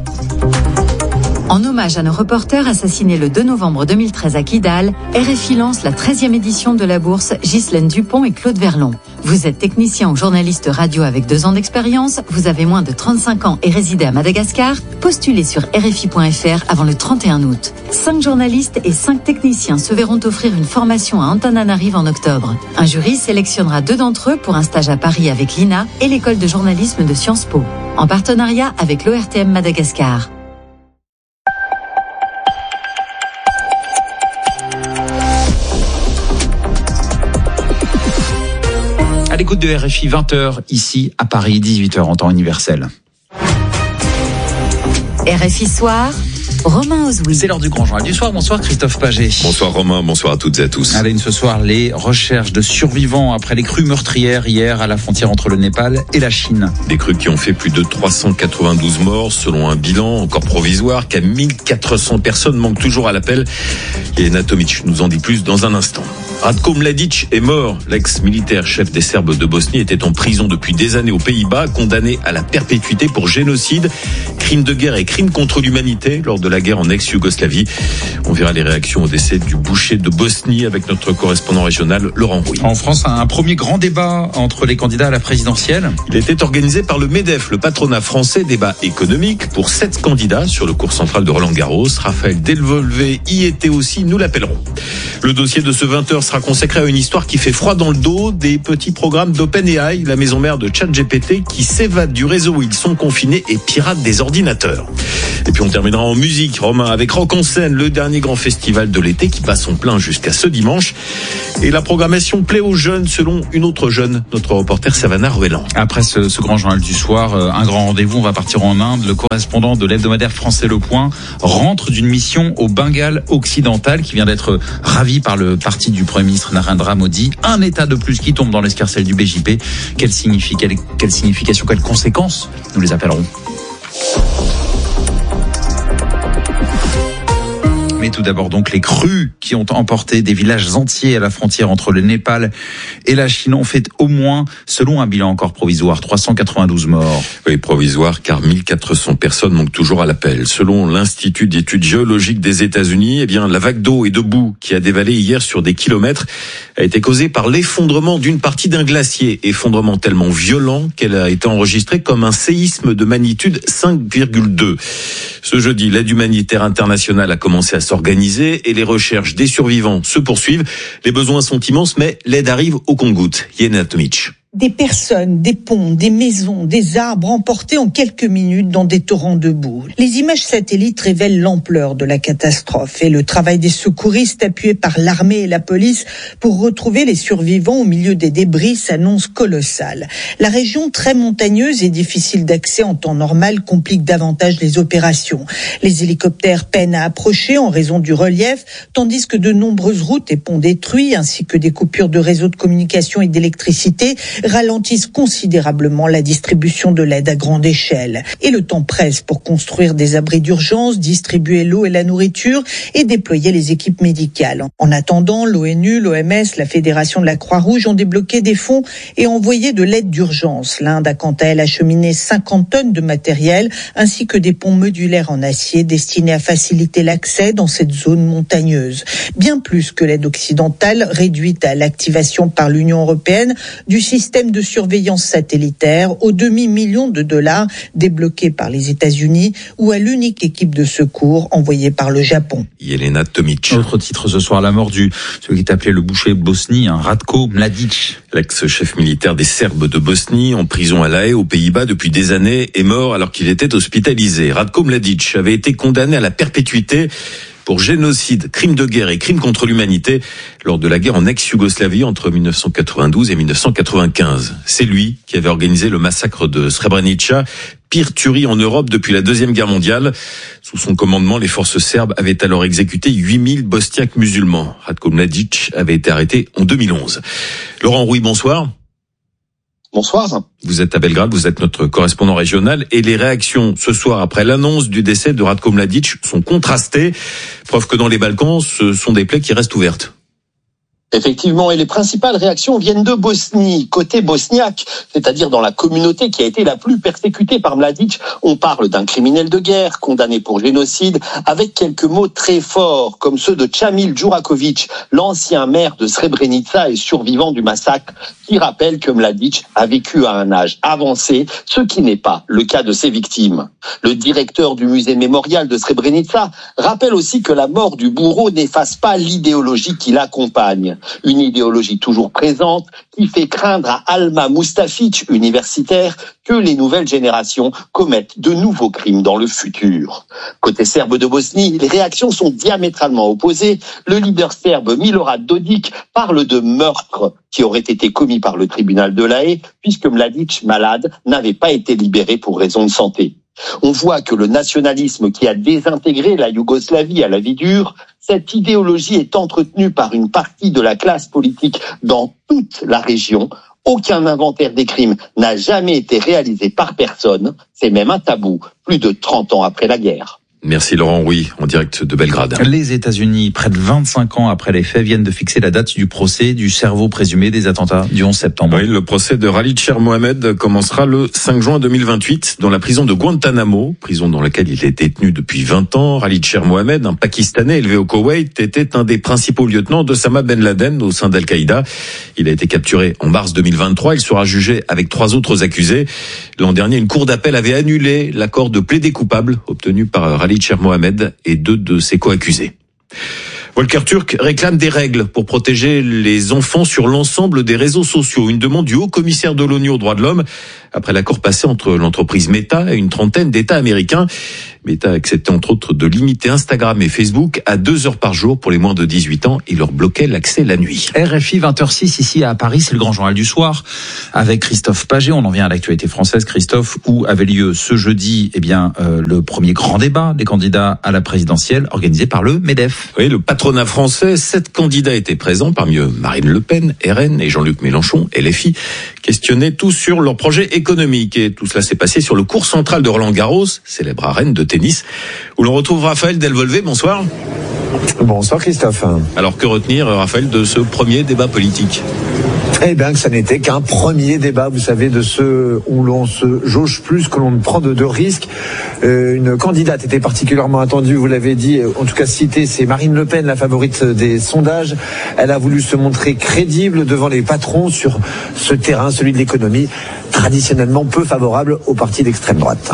En hommage à nos reporters assassinés le deux novembre deux mille treize à Kidal, R F I lance la treizième édition de la bourse Ghislaine Dupont et Claude Verlon. Vous êtes technicien ou journaliste radio avec deux ans d'expérience, vous avez moins de trente-cinq ans et résidez à Madagascar, postulez sur R F I point F R avant le trente et un août. Cinq journalistes et cinq techniciens se verront offrir une formation à Antananarive en octobre. Un jury sélectionnera deux d'entre eux pour un stage à Paris avec l'I N A et l'école de journalisme de Sciences Po, en partenariat avec l'O R T M Madagascar. À l'écoute de R F I, vingt heures ici à Paris, dix-huit heures en temps universel. R F I Soir, Romain Ozoui. C'est l'heure du grand journal du soir. Bonsoir Christophe Paget. Bonsoir Romain, bonsoir à toutes et à tous. À la une ce soir, les recherches de survivants après les crues meurtrières hier à la frontière entre le Népal et la Chine. Des crues qui ont fait plus de trois cent quatre-vingt-douze morts selon un bilan encore provisoire qu'à mille quatre cents personnes manquent toujours à l'appel. Et Natomic nous en dit plus dans un instant. Ratko Mladic est mort. L'ex-militaire chef des Serbes de Bosnie était en prison depuis des années aux Pays-Bas, condamné à la perpétuité pour génocide, crime de guerre et crime contre l'humanité lors de la guerre en ex-Yougoslavie. On verra les réactions au décès du boucher de Bosnie avec notre correspondant régional Laurent Rouy. En France, un premier grand débat entre les candidats à la présidentielle. Il était organisé par le MEDEF, le patronat français, débat économique pour sept candidats sur le cours central de Roland-Garros. Raphaël Delvolvé y était aussi, nous l'appellerons. Le dossier de ce vingt heures sera consacré à une histoire qui fait froid dans le dos, des petits programmes d'OpenAI, la maison mère de ChatGPT, qui s'évadent du réseau où ils sont confinés et piratent des ordinateurs. Et puis on terminera en musique, Romain, avec Rock en scène, le dernier grand festival de l'été qui passe son plein jusqu'à ce dimanche. Et la programmation plaît aux jeunes, selon une autre jeune, notre reporter Savannah Ruellan. Après ce, ce grand journal du soir, un grand rendez-vous, on va partir en Inde. Le correspondant de l'hebdomadaire français Le Point rentre d'une mission au Bengale occidental qui vient d'être ravi par le parti du Premier ministre Narendra Modi. Un État de plus qui tombe dans l'escarcelle du B J P. Quelle, signifie, quelle, quelle signification, quelles conséquences? Nous les appellerons. Mais tout d'abord donc les crues qui ont emporté des villages entiers à la frontière entre le Népal et la Chine ont fait au moins, selon un bilan encore provisoire, trois cent quatre-vingt-douze morts. Oui, provisoire car mille quatre cents personnes manquent toujours à l'appel. Selon l'Institut d'études géologiques des États-Unis, eh bien la vague d'eau et de boue qui a dévalé hier sur des kilomètres a été causée par l'effondrement d'une partie d'un glacier. Effondrement tellement violent qu'elle a été enregistrée comme un séisme de magnitude cinq virgule deux. Ce jeudi, l'aide humanitaire internationale a commencé à s'organiser et les recherches des survivants se poursuivent. Les besoins sont immenses, mais l'aide arrive au compte-gouttes. Yéna Tomic. Des personnes, des ponts, des maisons, des arbres emportés en quelques minutes dans des torrents de boue. Les images satellites révèlent l'ampleur de la catastrophe et le travail des secouristes appuyés par l'armée et la police pour retrouver les survivants au milieu des débris s'annonce colossal. La région très montagneuse et difficile d'accès en temps normal complique davantage les opérations. Les hélicoptères peinent à approcher en raison du relief, tandis que de nombreuses routes et ponts détruits ainsi que des coupures de réseaux de communication et d'électricité ralentissent considérablement la distribution de l'aide à grande échelle. Et le temps presse pour construire des abris d'urgence, distribuer l'eau et la nourriture et déployer les équipes médicales. En attendant, l'ONU, l'O M S, la Fédération de la Croix-Rouge ont débloqué des fonds et envoyé de l'aide d'urgence. L'Inde a quant à elle acheminé cinquante tonnes de matériel ainsi que des ponts modulaires en acier destinés à faciliter l'accès dans cette zone montagneuse. Bien plus que l'aide occidentale réduite à l'activation par l'Union européenne du système système de surveillance satellitaire, au demi-million de dollars débloqués par les États-Unis ou à l'unique équipe de secours envoyée par le Japon. Jelena Tomic. Autre titre ce soir, la mort du, celui qui est appelé le boucher de Bosnie, hein, Ratko Mladic. L'ex-chef militaire des Serbes de Bosnie, en prison à La Haye, aux Pays-Bas depuis des années, est mort alors qu'il était hospitalisé. Ratko Mladic avait été condamné à la perpétuité pour génocide, crime de guerre et crime contre l'humanité lors de la guerre en ex-Yougoslavie entre mille neuf cent quatre-vingt-douze et mille neuf cent quatre-vingt-quinze. C'est lui qui avait organisé le massacre de Srebrenica, pire tuerie en Europe depuis la Deuxième Guerre mondiale. Sous son commandement, les forces serbes avaient alors exécuté huit mille bosniaques musulmans. Ratko Mladic avait été arrêté en deux mille onze. Laurent Rouy, bonsoir. Bonsoir. Vous êtes à Belgrade, vous êtes notre correspondant régional et les réactions ce soir après l'annonce du décès de Ratko Mladic sont contrastées. Preuve que dans les Balkans, ce sont des plaies qui restent ouvertes. Effectivement, et les principales réactions viennent de Bosnie, côté bosniaque, c'est-à-dire dans la communauté qui a été la plus persécutée par Mladic. On parle d'un criminel de guerre condamné pour génocide, avec quelques mots très forts, comme ceux de Chamil Djurakovic, l'ancien maire de Srebrenica et survivant du massacre, qui rappelle que Mladic a vécu à un âge avancé, ce qui n'est pas le cas de ses victimes. Le directeur du musée mémorial de Srebrenica rappelle aussi que la mort du bourreau n'efface pas l'idéologie qui l'accompagne. Une idéologie toujours présente qui fait craindre à Alma Mustafic, universitaire, que les nouvelles générations commettent de nouveaux crimes dans le futur. Côté serbe de Bosnie, les réactions sont diamétralement opposées. Le leader serbe Milorad Dodik parle de meurtre qui aurait été commis par le tribunal de La Haye, puisque Mladic, malade, n'avait pas été libéré pour raison de santé. On voit que le nationalisme qui a désintégré la Yougoslavie à la vie dure, cette idéologie est entretenue par une partie de la classe politique dans toute la région. Aucun inventaire des crimes n'a jamais été réalisé par personne. C'est même un tabou, plus de trente ans après la guerre. Merci Laurent Rouy, en direct de Belgrade. Les États-Unis, près de vingt-cinq ans après les faits, viennent de fixer la date du procès du cerveau présumé des attentats du onze septembre. Oui, le procès de Khalid Sheikh Mohammed commencera le cinq juin deux mille vingt-huit dans la prison de Guantanamo, prison dans laquelle il est détenu depuis vingt ans. Khalid Sheikh Mohammed, un Pakistanais élevé au Koweït, était un des principaux lieutenants d'Osama Ben Laden au sein d'Al-Qaïda. Il a été capturé en mars deux mille vingt-trois. Il sera jugé avec trois autres accusés. L'an dernier, une cour d'appel avait annulé l'accord de plaider coupable obtenu par Khalid Sheikh Mohammed et deux de ses co-accusés. Volker Turk réclame des règles pour protéger les enfants sur l'ensemble des réseaux sociaux. Une demande du haut-commissaire de l'ONU aux droits de l'homme après l'accord passé entre l'entreprise Meta et une trentaine d'États américains. Meta a accepté entre autres de limiter Instagram et Facebook à deux heures par jour pour les moins de dix-huit ans et leur bloquait l'accès la nuit. R F I vingt heures six ici à Paris, c'est le grand journal du soir avec Christophe Paget. On en vient à l'actualité française. Christophe, où avait lieu ce jeudi eh bien euh, le premier grand débat des candidats à la présidentielle organisé par le MEDEF. Oui, le patronat français, sept candidats étaient présents, parmi eux Marine Le Pen, R N et Jean-Luc Mélenchon, L F I, questionnaient tous sur leur projet économique. Et tout cela s'est passé sur le court central de Roland-Garros, célèbre arène de tennis, où l'on retrouve Raphaël Delvolvé. Bonsoir. Bonsoir Christophe. Alors que retenir, Raphaël, de ce premier débat politique ? Eh bien que ça n'était qu'un premier débat, vous savez, de ceux où l'on se jauge plus, que l'on ne prend de, de risques. Euh, une candidate était particulièrement attendue, vous l'avez dit, en tout cas citée, c'est Marine Le Pen, la favorite des sondages. Elle a voulu se montrer crédible devant les patrons sur ce terrain, celui de l'économie, traditionnellement peu favorable aux partis d'extrême droite.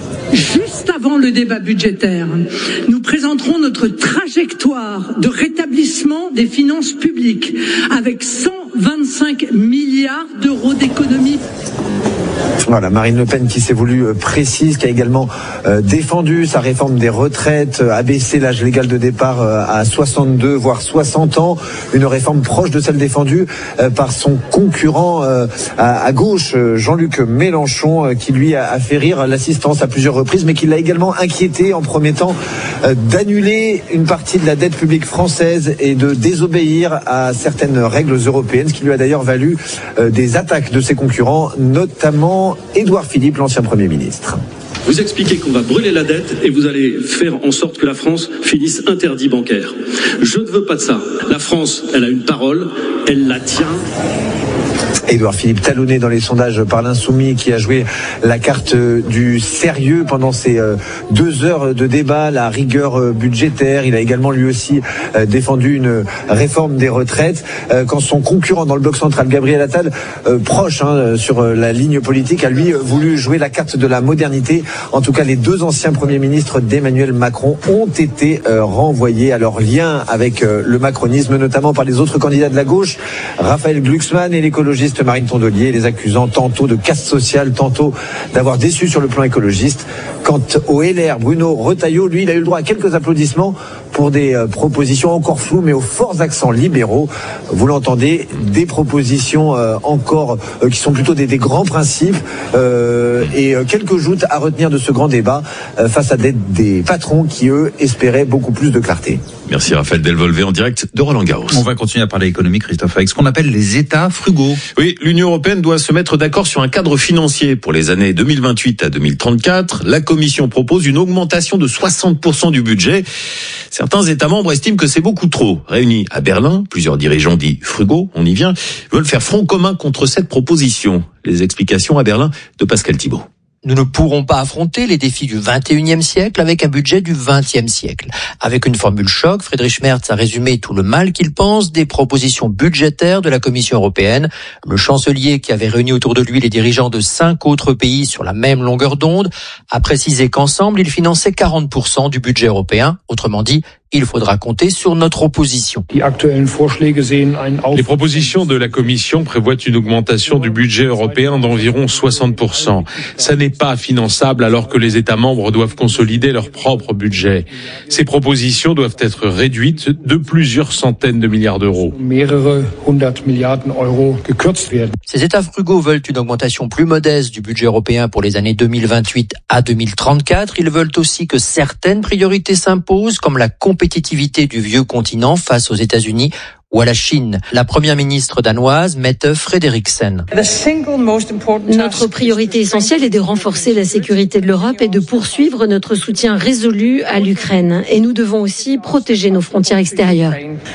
Juste avant le débat budgétaire, nous présenterons notre trajectoire de rétablissement des finances publiques avec cent vingt-cinq milliards d'euros d'économies. Voilà, Marine Le Pen qui s'est voulue précise, qui a également euh, défendu sa réforme des retraites, euh, abaissé l'âge légal de départ euh, à soixante-deux voire soixante ans, une réforme proche de celle défendue euh, par son concurrent euh, à, à gauche, euh, Jean-Luc Mélenchon, euh, qui lui a, a fait rire l'assistance à plusieurs reprises, mais qui l'a également inquiété en promettant euh, d'annuler une partie de la dette publique française et de désobéir à certaines règles européennes, ce qui lui a d'ailleurs valu euh, des attaques de ses concurrents, notamment Édouard Philippe, l'ancien Premier ministre. Vous expliquez qu'on va brûler la dette et vous allez faire en sorte que la France finisse interdit bancaire. Je ne veux pas de ça. La France, elle a une parole, elle la tient. Édouard Philippe talonné dans les sondages par l'Insoumis qui a joué la carte du sérieux pendant ces deux heures de débat, la rigueur budgétaire. Il a également lui aussi défendu une réforme des retraites. Quand son concurrent dans le bloc central, Gabriel Attal, proche hein, sur la ligne politique, a lui voulu jouer la carte de la modernité. En tout cas, les deux anciens premiers ministres d'Emmanuel Macron ont été renvoyés à leur lien avec le macronisme, notamment par les autres candidats de la gauche, Raphaël Glucksmann et l'écologiste Marine Tondelier, les accusant tantôt de caste sociale, tantôt d'avoir déçu sur le plan écologiste. Quant au L R, Bruno Retailleau, lui, il a eu le droit à quelques applaudissements pour des euh, propositions encore floues, mais aux forts accents libéraux. Vous l'entendez, des propositions euh, encore euh, qui sont plutôt des, des grands principes euh, et euh, quelques joutes à retenir de ce grand débat euh, face à des, des patrons qui, eux, espéraient beaucoup plus de clarté. Merci Raphaël Delvolvé en direct de Roland-Garros. On va continuer à parler économie, Christophe, avec ce qu'on appelle les États frugaux. Oui, l'Union européenne doit se mettre d'accord sur un cadre financier pour les années deux mille vingt-huit à deux mille trente-quatre. La Commission propose une augmentation de soixante pour cent du budget. Certains États membres estiment que c'est beaucoup trop. Réunis à Berlin, plusieurs dirigeants dits frugaux, on y vient, veulent faire front commun contre cette proposition. Les explications à Berlin de Pascal Thibault. Nous ne pourrons pas affronter les défis du vingt et unième siècle avec un budget du vingtième siècle. Avec une formule choc, Friedrich Merz a résumé tout le mal qu'il pense des propositions budgétaires de la Commission européenne. Le chancelier, qui avait réuni autour de lui les dirigeants de cinq autres pays sur la même longueur d'onde, a précisé qu'ensemble, ils finançaient quarante pour cent du budget européen. Autrement dit, il faudra compter sur notre opposition. Les propositions de la Commission prévoient une augmentation du budget européen d'environ soixante pour cent. Ça n'est pas finançable alors que les États membres doivent consolider leur propre budget. Ces propositions doivent être réduites de plusieurs centaines de milliards d'euros. Ces États frugaux veulent une augmentation plus modeste du budget européen pour les années deux mille vingt-huit à deux mille trente-quatre. Ils veulent aussi que certaines priorités s'imposent, comme la compétitivité du vieux continent face aux États-Unis ou à la Chine. La première ministre danoise, Mette Frederiksen. Notre priorité essentielle est de renforcer la sécurité de l'Europe et de poursuivre notre soutien résolu à l'Ukraine. Et nous devons aussi protéger nos frontières extérieures.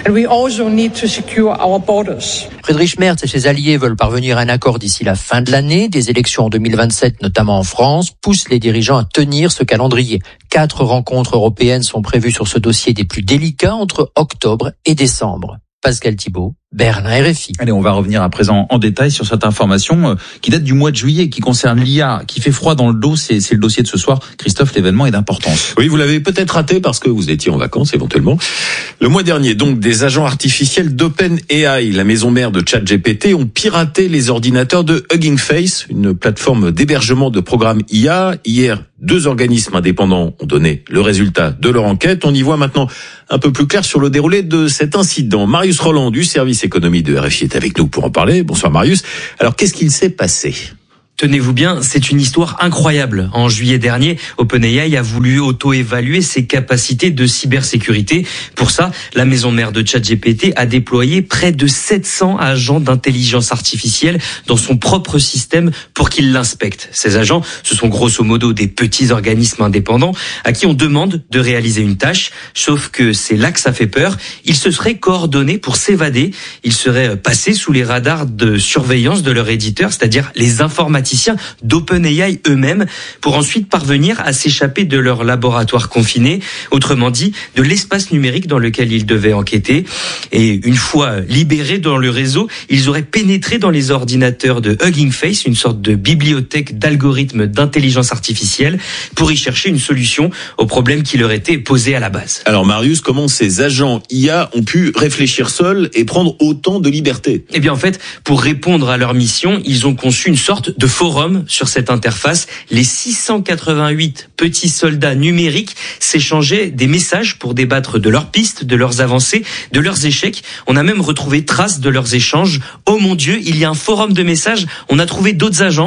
Friedrich Merz et ses alliés veulent parvenir à un accord d'ici la fin de l'année. Des élections en deux mille vingt-sept, notamment en France, poussent les dirigeants à tenir ce calendrier. Quatre rencontres européennes sont prévues sur ce dossier des plus délicats entre octobre et décembre. Pascal Thibault, Berlin, R F I. Allez, on va revenir à présent en détail sur cette information qui date du mois de juillet, qui concerne l'I A, qui fait froid dans le dos. C'est, c'est le dossier de ce soir. Christophe, l'événement est d'importance. Oui, vous l'avez peut-être raté parce que vous étiez en vacances éventuellement. Le mois dernier, donc, des agents artificiels d'OpenAI, la maison mère de ChatGPT, ont piraté les ordinateurs de Hugging Face, une plateforme d'hébergement de programmes I A. Hier, deux organismes indépendants ont donné le résultat de leur enquête. On y voit maintenant un peu plus clair sur le déroulé de cet incident. Marius Roland du service économie de R F I est avec nous pour en parler. Bonsoir Marius. Alors qu'est-ce qu'il s'est passé ? Tenez-vous bien, c'est une histoire incroyable. En juillet dernier, OpenAI a voulu auto-évaluer ses capacités de cybersécurité. Pour ça, la maison mère de ChatGPT a déployé près de sept cents agents d'intelligence artificielle dans son propre système pour qu'ils l'inspectent. Ces agents, ce sont grosso modo des petits organismes indépendants à qui on demande de réaliser une tâche. Sauf que c'est là que ça fait peur. Ils se seraient coordonnés pour s'évader. Ils seraient passés sous les radars de surveillance de leur éditeur, c'est-à-dire les informaticiens d'OpenAI eux-mêmes, pour ensuite parvenir à s'échapper de leur laboratoire confiné, autrement dit, de l'espace numérique dans lequel ils devaient enquêter. Et une fois libérés dans le réseau, ils auraient pénétré dans les ordinateurs de Hugging Face, une sorte de bibliothèque d'algorithmes d'intelligence artificielle, pour y chercher une solution au problème qui leur était posé à la base. Alors Marius, comment ces agents I A ont pu réfléchir seuls et prendre autant de liberté ? Eh bien en fait, pour répondre à leur mission, ils ont conçu une sorte de forum sur cette interface. Les six cent quatre-vingt-huit petits soldats numériques s'échangeaient des messages pour débattre de leurs pistes, de leurs avancées, de leurs échecs. On a même retrouvé trace de leurs échanges. Oh mon Dieu, il y a un forum de messages. On a trouvé d'autres agents.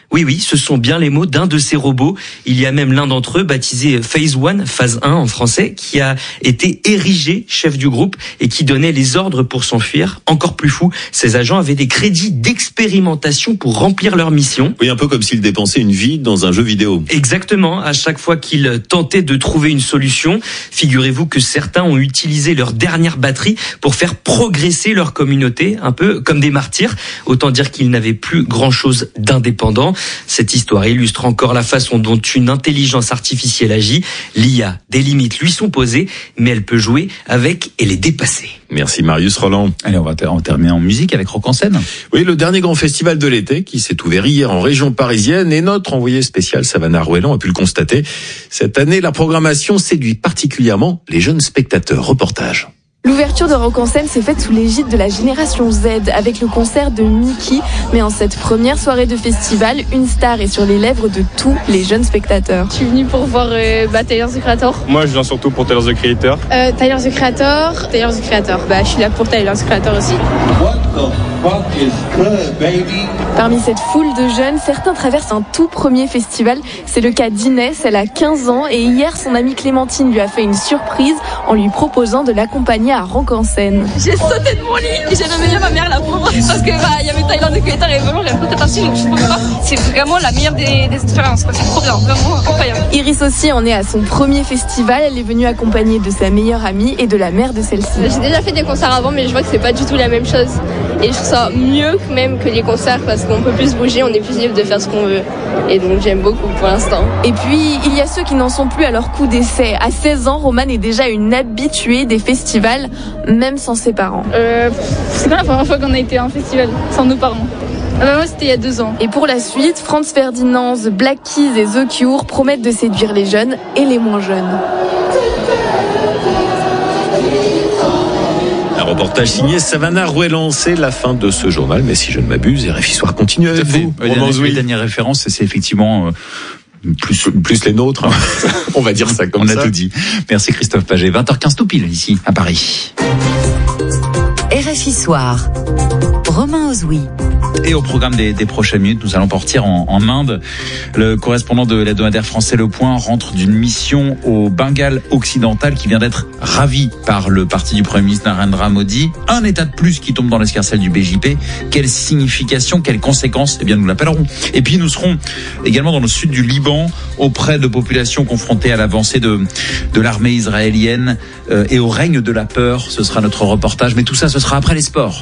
Oui, oui, ce sont bien les mots d'un de ces robots. Il y a même l'un d'entre eux, baptisé Phase un, phase un en français, qui a été érigé chef du groupe et qui donnait les ordres pour s'enfuir. Encore plus fou, ces agents avaient des crédits d'expérimentation pour remplir leur mission. Oui, un peu comme s'ils dépensaient une vie dans un jeu vidéo. Exactement. À chaque fois qu'ils tentaient de trouver une solution, figurez-vous que certains ont utilisé leur dernière batterie pour faire progresser leur communauté, un peu comme des martyrs. Autant dire qu'ils n'avaient plus grand-chose d'indépendant. Cette histoire illustre encore la façon dont une intelligence artificielle agit. L'I A, des limites lui sont posées, mais elle peut jouer avec et les dépasser. Merci Marius Roland. Allez, on va ter- on terminer en musique avec Rock en scène. Oui, le dernier grand festival de l'été qui s'est ouvert hier en région parisienne et notre envoyé spécial Savannah Rouelan a pu le constater. Cette année, la programmation séduit particulièrement les jeunes spectateurs. Reportage. L'ouverture de Rock en scène s'est faite sous l'égide de la génération Z avec le concert de Mickey. Mais en cette première soirée de festival, une star est sur les lèvres de tous les jeunes spectateurs. Je suis venue pour voir euh, bah, Tyler, the Creator. Moi, je viens surtout pour Tyler, the Creator. Euh, Tyler, the Creator. Tyler, the Creator. Bah, je suis là pour Tyler, the Creator aussi. What the fuck is good, baby? Parmi cette foule de jeunes, certains traversent un tout premier festival. C'est le cas d'Inès, elle a quinze ans et hier, son amie Clémentine lui a fait une surprise en lui proposant de l'accompagner à Rock en scène. J'ai sauté de mon lit et j'ai réveillé ma mère, la pauvre, parce que bah il y avait Tyler, the Creator et vraiment j'avais pas partie, donc je pouvais pas. C'est vraiment la meilleure des, des expériences, quoi. C'est trop bien, vraiment incroyable. Iris aussi en est à son premier festival. Elle est venue accompagnée de sa meilleure amie et de la mère de celle-ci. J'ai déjà fait des concerts avant, mais je vois que c'est pas du tout la même chose. Et je trouve ça mieux même que les concerts parce qu'on peut plus bouger, on est plus libre de faire ce qu'on veut. Et donc j'aime beaucoup pour l'instant. Et puis il y a ceux qui n'en sont plus à leur coup d'essai. À seize ans, Romane est déjà une habituée des festivals, même sans ses parents. Euh, c'est quand la première fois qu'on a été à un festival sans nos parents? Ah bah moi c'était il y a deux ans. Et pour la suite, Franz Ferdinand, The Black Keys et The Cure promettent de séduire les jeunes et les moins jeunes. Un reportage signé Savannah Rouelan. C'est la fin de ce journal, mais si je ne m'abuse, R F I Soir continue avec vous. Les dernières, les dernières références, c'est effectivement euh, plus, plus les nôtres. Hein. On va dire ça comme on ça. On a tout dit. Merci Christophe Paget. vingt heures quinze tout pile ici à Paris. R F I Soir. Romain Ozoui. Et au programme des, des prochaines minutes, nous allons partir en, en Inde. Le correspondant de l'hebdomadaire français Le Point rentre d'une mission au Bengale occidental qui vient d'être ravi par le parti du Premier ministre Narendra Modi. Un État de plus qui tombe dans l'escarcelle du B J P. Quelle signification, quelles conséquences? Eh bien, nous l'appellerons. Et puis, nous serons également dans le sud du Liban, auprès de populations confrontées à l'avancée de, de l'armée israélienne euh, et au règne de la peur. Ce sera notre reportage. Mais tout ça, ce sera après les sports.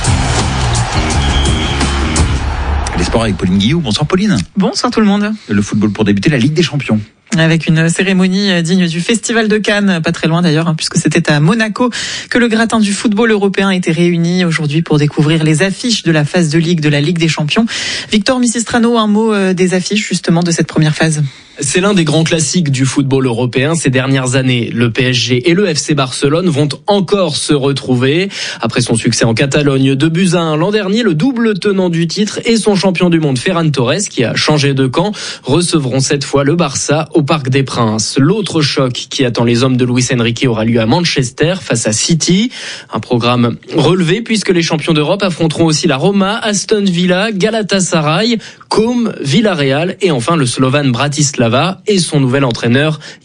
Les sports avec Pauline Guillou. Bonsoir Pauline. Bonsoir tout le monde. Le football pour débuter, la Ligue des Champions. Avec une cérémonie digne du Festival de Cannes, pas très loin d'ailleurs, hein, puisque c'était à Monaco que le gratin du football européen était réuni aujourd'hui pour découvrir les affiches de la phase de Ligue de la Ligue des Champions. Victor Missistrano, un mot des affiches justement de cette première phase. C'est l'un des grands classiques du football européen ces dernières années. Le P S G et le F C Barcelone vont encore se retrouver. Après son succès en Catalogne deux buts à un l'an dernier, le double tenant du titre et son champion du monde Ferran Torres, qui a changé de camp, recevront cette fois le Barça au Parc des Princes. L'autre choc qui attend les hommes de Luis Enrique aura lieu à Manchester face à City. Un programme relevé puisque les champions d'Europe affronteront aussi la Roma, Aston Villa, Galatasaray, Côme, Villarreal et enfin le Slovan Bratislava et son nouvel entraîneur